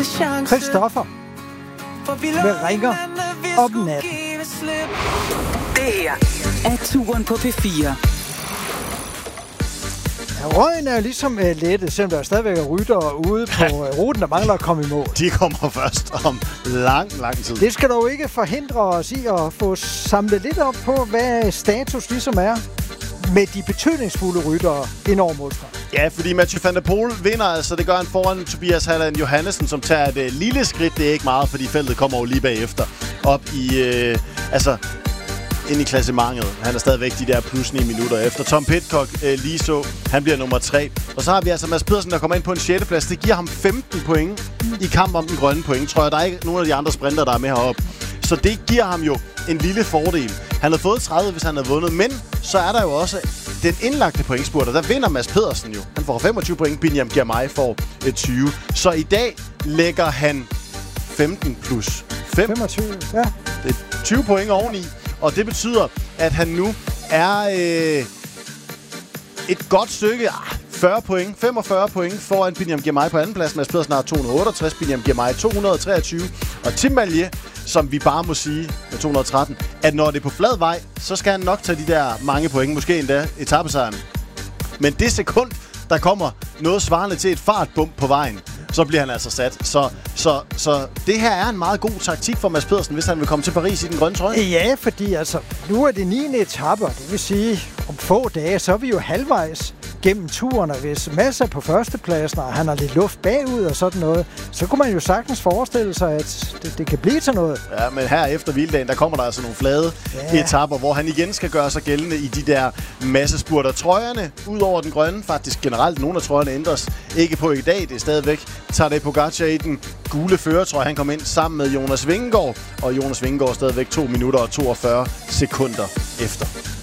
Christoffer med Ringer om natten. Det her er Turen på P4. Røgen er ligesom lettet, selvom der stadigvæk er ryttere ude på ruten, der mangler at komme i mål. De kommer først om lang tid. Det skal dog ikke forhindre os i at få samlet lidt op på, hvad status ligesom er med de betydningsfulde ryttere ind over målstregen. Ja, fordi Mathieu van der Poel vinder, altså det gør han foran Tobias Halland Johannesen, som tager et lille skridt. Det er ikke meget, fordi feltet kommer jo lige bagefter. Op i, ind i klassementet. Han er stadigvæk de der plus 9 minutter efter. Tom Pidcock lige så, han bliver nummer 3. Og så har vi altså Mads Pedersen, der kommer ind på en 6. plads. Det giver ham 15 point i kamp om den grønne point. Tror jeg, der er ikke nogen af de andre sprinter, der er med heroppe. Så det giver ham jo en lille fordel. Han havde fået 30, hvis han havde vundet, men så er der jo også den indlagte pointspurt, og der vinder Mads Pedersen jo. Han får 25 point, Binyam Girmay får 20. Så i dag lægger han 15 plus 5. 25, ja. Det er 20 point oveni, og det betyder, at han nu er et godt stykke, 40 point, 45 point foran Binyam Girmay på anden plads. Mads Pedersen har 268, Binyam Girmay 223, og Tim Malje, som vi bare må sige med 213, at når det er på flad vej, så skal han nok tage de der mange point, måske endda etapesejren. Men det sekund, der kommer noget svarende til et fartbump på vejen, så bliver han altså sat. Så det her er en meget god taktik for Mads Pedersen, hvis han vil komme til Paris i den grønne trøje. Ja, fordi altså, nu er det 9. etape, det vil sige, om få dage, så er vi jo halvvejs gennem turen, og hvis Mads er på førstepladsen, og han har lidt luft bagud og sådan noget, så kunne man jo sagtens forestille sig, at det kan blive til noget. Ja, men her efter hviledagen, der kommer der altså nogle flade etaper, hvor han igen skal gøre sig gældende i de der massespurter. Trøjerne, ud over den grønne, faktisk generelt, nogle af trøjerne ændres ikke på i dag, det er stadigvæk Tadej Pogacar i den gule førertrøje. Han kom ind sammen med Jonas Vingegaard, og Jonas Vingegaard stadigvæk 2 minutter og 42 sekunder efter.